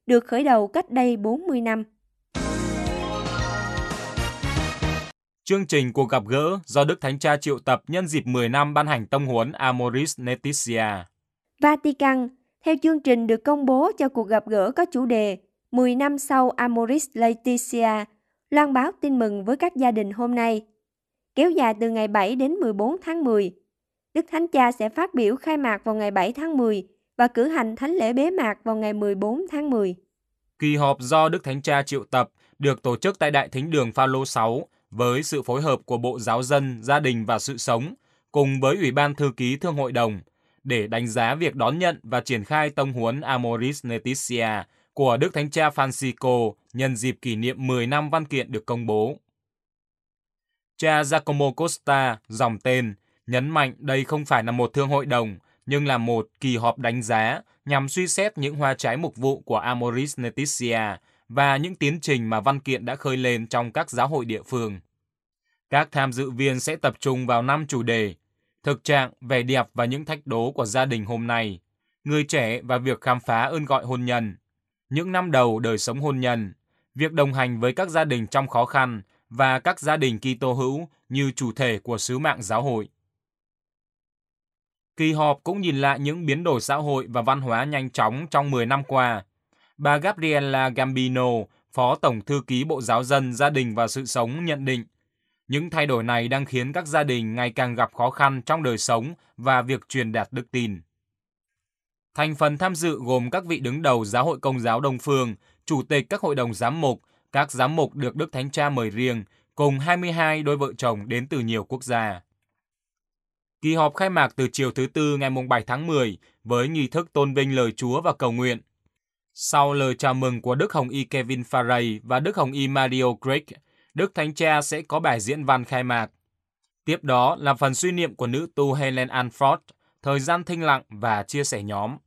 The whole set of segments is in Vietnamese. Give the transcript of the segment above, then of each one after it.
được khởi đầu cách đây 40 năm. Chương trình cuộc gặp gỡ do Đức Thánh Cha triệu tập nhân dịp 10 năm ban hành tông huấn Amoris Laetitia. Vatican, theo chương trình được công bố cho cuộc gặp gỡ có chủ đề 10 năm sau Amoris Laetitia, loan báo tin mừng với các gia đình hôm nay. Kéo dài từ ngày 7 đến 14 tháng 10. Đức Thánh Cha sẽ phát biểu khai mạc vào ngày 7 tháng 10 và cử hành thánh lễ bế mạc vào ngày 14 tháng 10. Kỳ họp do Đức Thánh Cha triệu tập được tổ chức tại Đại Thính đường Phaolô 6 với sự phối hợp của Bộ Giáo dân, Gia đình và Sự sống cùng với Ủy ban Thư ký Thương hội đồng để đánh giá việc đón nhận và triển khai tông huấn Amoris Laetitia của Đức Thánh Cha Francisco nhân dịp kỷ niệm 10 năm văn kiện được công bố. Cha Giacomo Costa, dòng tên, nhấn mạnh đây không phải là một thương hội đồng, nhưng là một kỳ họp đánh giá nhằm suy xét những hoa trái mục vụ của Amoris Laetitia và những tiến trình mà văn kiện đã khơi lên trong các giáo hội địa phương. Các tham dự viên sẽ tập trung vào 5 chủ đề: thực trạng, vẻ đẹp và những thách đố của gia đình hôm nay, người trẻ và việc khám phá ơn gọi hôn nhân, những năm đầu đời sống hôn nhân, việc đồng hành với các gia đình trong khó khăn và các gia đình Kitô hữu như chủ thể của sứ mạng giáo hội. Kỳ họp cũng nhìn lại những biến đổi xã hội và văn hóa nhanh chóng trong 10 năm qua. Bà Gabriela Gambino, Phó Tổng Thư ký Bộ Giáo dân, Gia đình và Sự sống nhận định, những thay đổi này đang khiến các gia đình ngày càng gặp khó khăn trong đời sống và việc truyền đạt đức tin. Thành phần tham dự gồm các vị đứng đầu Giáo hội Công giáo Đông phương, chủ tịch các hội đồng giám mục, các giám mục được Đức Thánh Cha mời riêng, cùng 22 đôi vợ chồng đến từ nhiều quốc gia. Kỳ họp khai mạc từ chiều thứ Tư ngày 7 tháng 10 với nghi thức tôn vinh lời Chúa và cầu nguyện. Sau lời chào mừng của Đức Hồng Y Kevin Farray và Đức Hồng Y Mario Craig, Đức Thánh Cha sẽ có bài diễn văn khai mạc. Tiếp đó là phần suy niệm của nữ tu Helen Alford, thời gian thinh lặng và chia sẻ nhóm.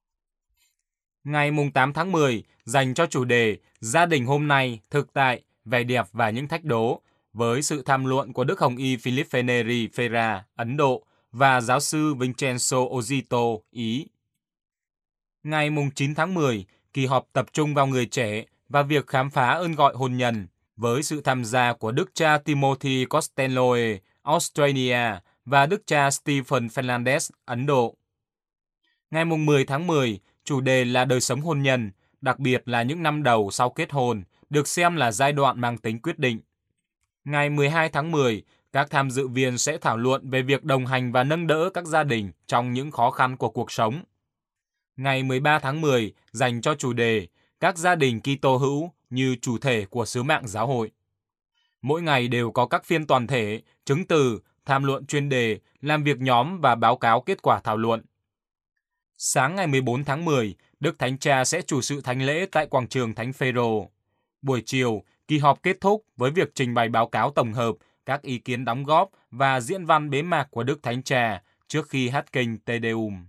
Ngày 8 tháng 10 dành cho chủ đề Gia đình hôm nay, thực tại, vẻ đẹp và những thách đố, với sự tham luận của Đức Hồng Y Philip Neri Ferra, Ấn Độ, và giáo sư Vincenzo Ozito, Ý. Ngày 9 tháng 10, kỳ họp tập trung vào người trẻ và việc khám phá ơn gọi hôn nhân, với sự tham gia của Đức cha Timothy Costelloe, Australia, và Đức cha Stephen Fernandez, Ấn Độ. Ngày 10 tháng 10, chủ đề là đời sống hôn nhân, đặc biệt là những năm đầu sau kết hôn, được xem là giai đoạn mang tính quyết định. Ngày 12 tháng 10, các tham dự viên sẽ thảo luận về việc đồng hành và nâng đỡ các gia đình trong những khó khăn của cuộc sống. Ngày 13 tháng 10 dành cho chủ đề các gia đình Kitô hữu như chủ thể của sứ mạng giáo hội. Mỗi ngày đều có các phiên toàn thể, chứng từ, tham luận chuyên đề, làm việc nhóm và báo cáo kết quả thảo luận. Sáng ngày 14 tháng 10, Đức Thánh Cha sẽ chủ sự thánh lễ tại quảng trường Thánh Phêrô. Buổi chiều, kỳ họp kết thúc với việc trình bày báo cáo tổng hợp, các ý kiến đóng góp và diễn văn bế mạc của Đức Thánh Cha trước khi hát kinh Te Deum.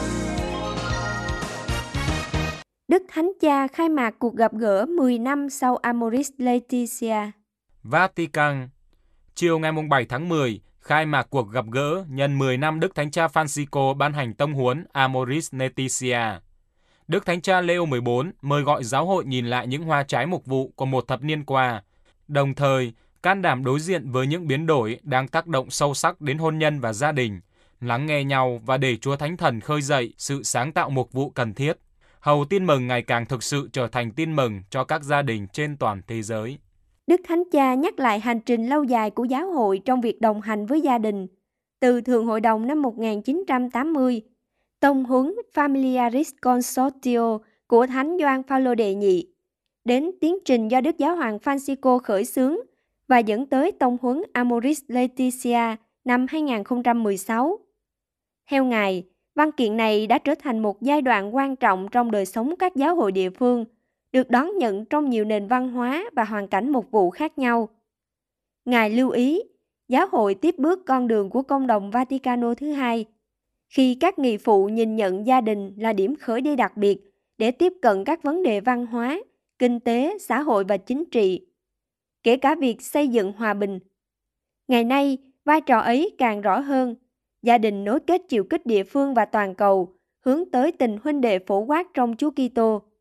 Đức Thánh Cha khai mạc cuộc gặp gỡ 10 năm sau Amoris Laetitia. Vatican. Chiều ngày 7 tháng 10, khai mạc cuộc gặp gỡ nhân 10 năm Đức Thánh Cha Francisco ban hành tông huấn Amoris Laetitia. Đức Thánh Cha Leo 14 mời gọi giáo hội nhìn lại những hoa trái mục vụ của một thập niên qua, đồng thời can đảm đối diện với những biến đổi đang tác động sâu sắc đến hôn nhân và gia đình, lắng nghe nhau và để Chúa Thánh Thần khơi dậy sự sáng tạo mục vụ cần thiết, hầu tin mừng ngày càng thực sự trở thành tin mừng cho các gia đình trên toàn thế giới. Đức Thánh Cha nhắc lại hành trình lâu dài của giáo hội trong việc đồng hành với gia đình, từ Thượng Hội đồng năm 1980, tông huấn Familiaris Consortio của Thánh Gioan Phaolô đệ nhị, đến tiến trình do Đức Giáo hoàng Francisco khởi xướng và dẫn tới tông huấn Amoris Laetitia năm 2016. Theo Ngài, văn kiện này đã trở thành một giai đoạn quan trọng trong đời sống các giáo hội địa phương, được đón nhận trong nhiều nền văn hóa và hoàn cảnh mục vụ khác nhau. Ngài lưu ý, giáo hội tiếp bước con đường của Công đồng Vaticano thứ hai, khi các nghị phụ nhìn nhận gia đình là điểm khởi đi đặc biệt để tiếp cận các vấn đề văn hóa, kinh tế, xã hội và chính trị, kể cả việc xây dựng hòa bình. Ngày nay, vai trò ấy càng rõ hơn. Gia đình nối kết chiều kích địa phương và toàn cầu, hướng tới tình huynh đệ phổ quát trong Chúa Kitô.